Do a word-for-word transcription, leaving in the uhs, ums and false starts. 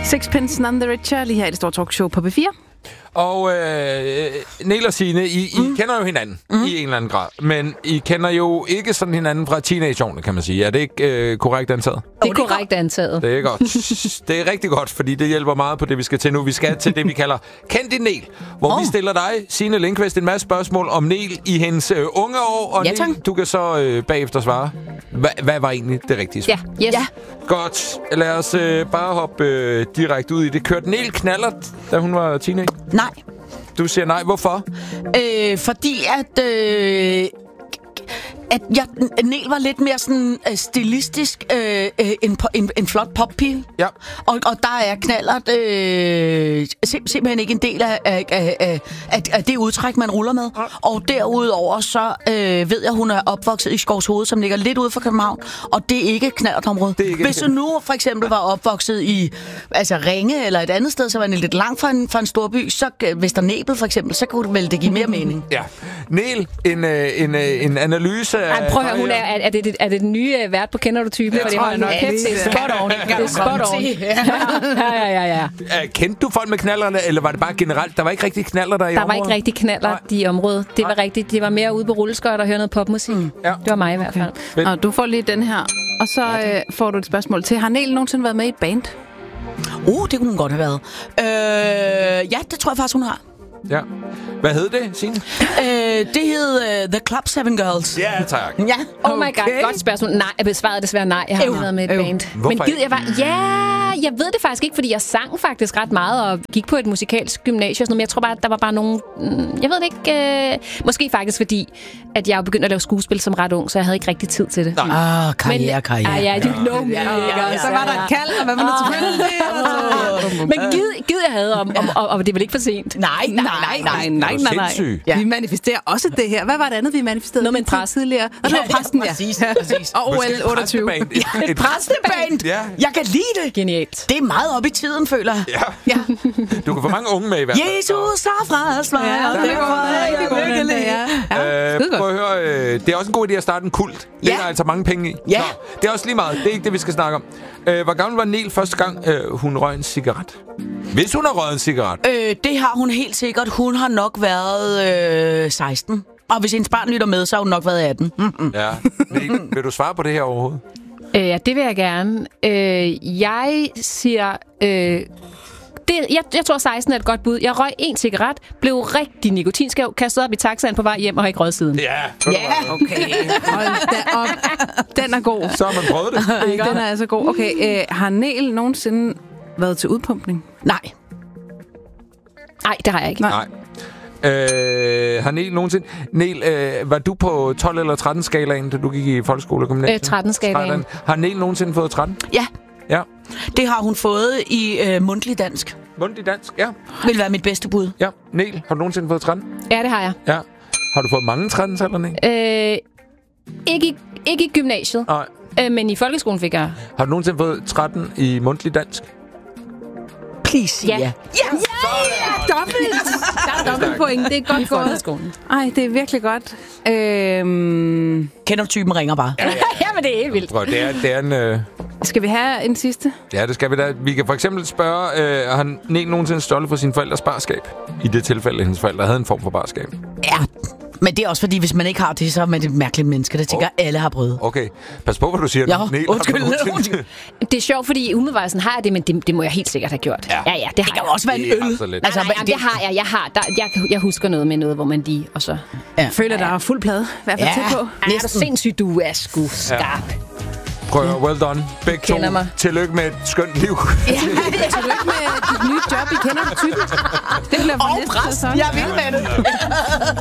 Sixpence None the Richer, lige her i det store talkshow på B fire. Og øh, Niel og Signe, I, I mm. kender jo hinanden mm. i en eller anden grad. Men I kender jo ikke sådan hinanden fra teenageårene, kan man sige. Er det ikke øh, korrekt antaget? Det er korrekt antaget. Det er godt. Det er rigtig godt, fordi det hjælper meget på det, vi skal til nu. Vi skal til det, vi kalder Kend din Niel, hvor oh. vi stiller dig, Signe Lindqvist, en masse spørgsmål om Niel i hendes øh, unge år. Og ja, Niel, du kan så øh, bagefter svare. Hva, hvad var egentlig det rigtige svar? Ja, yes. ja. Godt. Lad os øh, bare hoppe øh, direkte ud i det. Kørte Niel knallert, da hun var teenager? Nej. Du siger nej. Hvorfor? Øh, fordi at... Øh at jeg, Niel var lidt mere sådan uh, stilistisk uh, en, en, en flot poppige. Ja. Og, og der er knallert uh, sim, simpelthen ikke en del af, af, af, af, af det udtræk, man ruller med. Ja. Og derudover så uh, ved jeg, hun er opvokset i Skovshoved, som ligger lidt ude for København. Og det er ikke knallertområdet. Hvis hun nu for eksempel var opvokset i altså Ringe eller et andet sted, så var den lidt langt fra en, fra en storby, så Vesternæbel for eksempel, så kunne det vel det give mere mening. Ja. Niel, en, en, en analyse. Ej, prøv at høre, hun er, er, det, er det den nye uh, vært på Kender du typen? Ja, tror jeg nok. Kæft, det er spot on. Det er spot on. Ja, ja, ja, ja. Kendte du folk med knallerne, eller var det bare generelt? Der var ikke rigtig knaller der i Der området? var ikke rigtig knaller i området. Det var rigtigt. Det var mere ude på rulleskøjt og høre noget popmusik. Mm. Ja. Det var mig i hvert fald. Okay. Og du får lige den her. Og så øh, får du et spørgsmål til. Har Niel nogensinde været med i et band? Uh, det kunne hun godt have været. Øh, ja, det tror jeg faktisk, hun har. Ja. Hvad hed det, Signe? Øh, det hed uh, The Club Seven Girls. Ja, tak. Ja. Oh my god, okay. Godt spørgsmål. Nej, jeg besvarede desværre nej. Jeg har aldrig været med et band. Hvorfor Men gid jeg var... Ja, jeg ved det faktisk ikke, fordi jeg sang faktisk ret meget og gik på et musikalsk gymnasium og sådan noget, men jeg tror bare, at der var bare nogen... Jeg ved det ikke... Øh, måske faktisk fordi, at jeg begyndte at lave skuespil som ret ung, så jeg havde ikke rigtig tid til det. Ah, karriere, karriere. Ah, ja, you know me. Ja, ja, ja. Så var der et kald, og hvad var det tilfældigt? Men gid, gid jeg havde, om, om, og, og det er vel ikke for sent? Nej, nej, nej, nej, nej, nej, nej. Ja. Vi manifesterer også det her. Hvad var det andet, vi manifesterede? Noget med en præst tidligere. Og det var præsten, ja. Præcis, præcis. Og O L otteogtyve. Et præsteband. Ja. Jeg kan lide det. Genialt. Det er meget op i tiden, føler jeg. Ja. Ja. Du kan få mange unge med i hvert fald. Jesus har frelst mig. Ja, det var rigtig virkelig. Ja. Øh, prøv at høre, øh, det er også en god idé at starte en kult. Det ja. er der altså mange penge i. Ja. Nå, det er også lige meget. Det er ikke det, vi skal snakke om. Øh, hvor gammel var Niel første gang, øh, hun røg en cigaret? Hvis hun har røget en cigaret? Øh, det har hun helt sikkert. Hun har nok været øh, seksten. Og hvis hendes barn lytter med, så har hun nok været atten. Mm-hmm. Ja. Niel, vil du svare på det her overhovedet? Øh, ja, det vil jeg gerne. Øh, jeg siger... Øh, det, jeg, jeg tror, seksten er et godt bud. Jeg røg en cigaret, blev rigtig nikotinskæv, kastet op i taxaen på vej hjem og har ikke røget siden. Ja, ja. Okay. Hold da op. Den er god. Så har man prøvet det. Den er altså god. Okay, øh, har Niel nogensinde været til udpumpning? Nej. Nej, det har jeg ikke. Nej. Øh, har Niel nogensinde... Niel, øh, var du på tolv eller tretten skalaen, da du gik i folkeskole og gymnasium? Øh, tretten skalaen. Har Niel nogensinde fået tretten? Ja. Ja. Det har hun fået i øh, mundtlig dansk. Mundtlig dansk, ja. Vil være mit bedste bud. Ja. Niel, har du nogensinde fået tretten? Ja, det har jeg. Ja. Har du fået mange tretten eller Niel? Øh, ikke, i, ikke i gymnasiet. Nej. Øh, men i folkeskolen fik jeg... Har du nogensinde fået tretten i mundtlig dansk? Please, ja. Ja, ja, ja, dobbelt. Der er dobbelt point. Det er godt gået. Ej, det er virkelig godt. Øhm... Kender typen ringer bare. Ja, ja, men det er helt vildt. Prøv, det er, det er en... Øh... Skal vi have en sidste? Ja, det skal vi da. Vi kan for eksempel spørge, øh, har Niel nogensinde stjålet for sine forældres barskab? I det tilfælde, at hendes forældre havde en form for barskab. Ja, men det er også fordi, hvis man ikke har det, så er man et mærkeligt menneske. Det tænker oh. alle har prøvet. Okay, pas på, hvad du siger. Ja, Niel, undskyld. Nogensinde... Det er sjovt, fordi umiddelbart sådan har jeg det, men det, det må jeg helt sikkert have gjort. Ja, ja, ja det, det kan jo også være en øl. Altså, nej, nej, nej, det har jeg. Jeg, har, der, jeg, jeg husker noget med noget, hvor man lige... Og så... Ja. Føler, der er fuld plade. I hvert fald ja. tæt på. Ja, er du sindssygt, du er sgu skarp. Ja. Prøv at well done. Begge to. Mig. Tillykke med et skønt liv. Ja, tillykke med dit nye job. I kender typen. Det bliver og præst. Jeg vil med det.